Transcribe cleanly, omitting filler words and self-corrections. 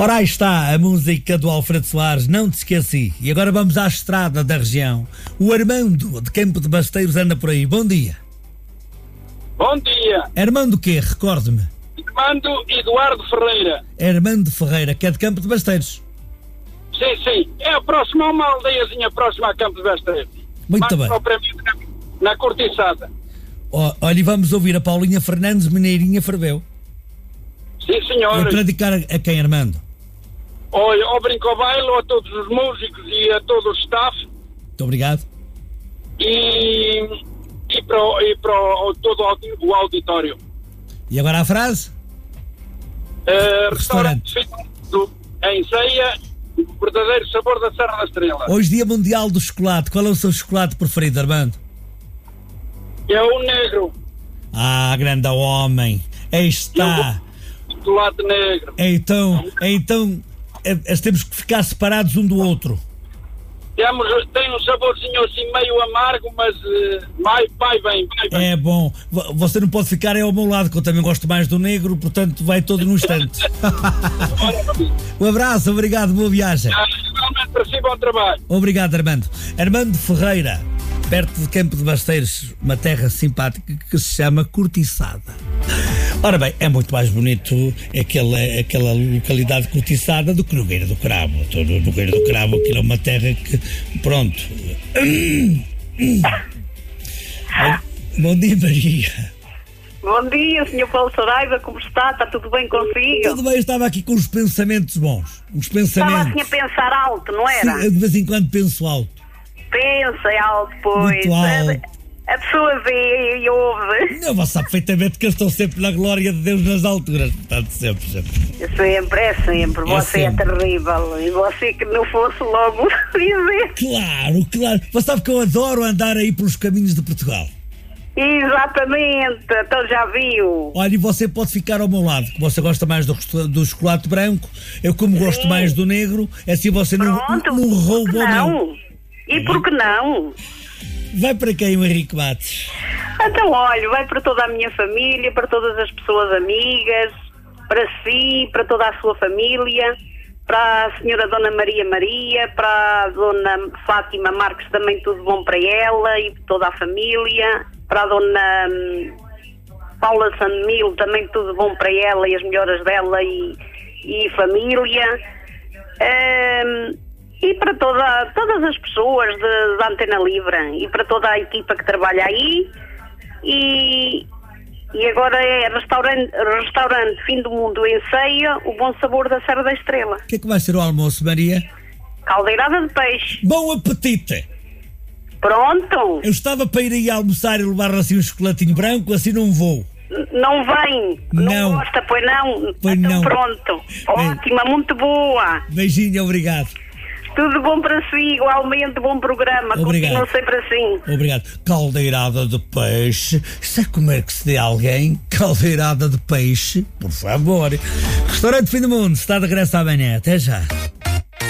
Ora, aí está a música do Alfredo Soares, não te esqueci. E agora vamos à estrada da região. O Armando, de Campo de Basteiros, anda por aí. Bom dia. Bom dia. Armando quê? Recorde-me. Armando Eduardo Ferreira. Armando Ferreira, que é de Campo de Basteiros. Sim. É a próxima, uma aldeiazinha próxima a Campo de Basteiros. Muito bem. Propriamente na Cortiçada. Olha, e vamos ouvir a Paulinha Fernandes, Mineirinha Ferveu. Sim, senhor. Para dedicar a quem, Armando? Olha, ao Brincobailo, a todos os músicos e a todo o staff. Muito obrigado. E para todo o auditório. E agora a frase? Restaurante em Ceia, o verdadeiro sabor da Serra da Estrela. Hoje Dia Mundial do Chocolate. Qual é o seu chocolate preferido, Armando? É o negro. Ah, grande homem. Aí está. Chocolate negro. Então, temos que ficar separados um do outro. Tem um saborzinho assim meio amargo, mas vai bem. É bom. Você não pode ficar ao meu lado, que eu também gosto mais do negro, portanto vai todo no instante. Um abraço, obrigado, boa viagem. Igualmente para si, bom trabalho. Obrigado, Armando. Armando Ferreira, perto de Campo de Basteiros, uma terra simpática que se chama Cortiçada. Ora bem, é muito mais bonito aquela localidade cortiçada do que Nogueira do Cravo. Todo Nogueira do Cravo, aquilo é uma terra que... Pronto. Bom dia, Maria. Bom dia, Sr. Paulo Saraiva, como está? Está tudo bem consigo? Tudo bem, eu estava aqui com os pensamentos bons. Estava assim a pensar alto, não era? Sim, de vez em quando penso alto. Pensa alto, pois. Muito alto. A pessoa vê e ouve. Não, você sabe perfeitamente que eu estou sempre na glória de Deus nas alturas. Portanto, sempre. É sempre. Você é terrível. E você que não fosse logo dizer. Claro. Você sabe que eu adoro andar aí pelos caminhos de Portugal. Exatamente. Então já viu. Olha, e você pode ficar ao meu lado, que você gosta mais do chocolate branco. Eu, como gosto mais do negro, assim você não rouba o meu. E por que não? Vai para quem, o Henrique Matos? Então, olha, vai para toda a minha família, para todas as pessoas amigas, para si, para toda a sua família, para a senhora Dona Maria, para a Dona Fátima Marques, também tudo bom para ela e para toda a família, para a Dona Paula Sandmil, também tudo bom para ela e as melhoras dela e família. E para todas as pessoas da Antena Livre e para toda a equipa que trabalha aí. E agora é restaurante Fim do Mundo em Ceia, o bom sabor da Serra da Estrela. O que é que vai ser o almoço, Maria? Caldeirada de peixe. Bom apetite! Pronto! Eu estava para ir aí almoçar e levar assim um chocolatinho branco, assim não vou. Não vem? Não gosta, pois não? Pois então, não. Pronto. Ótima, muito boa. Beijinho, obrigado. Tudo bom para si, igualmente, bom programa. Obrigado. Continua sempre assim. Obrigado. Caldeirada de peixe. Isso é comer que se dê a alguém? Caldeirada de peixe? Por favor. Restaurante Fim do Mundo está de regresso amanhã. Até já.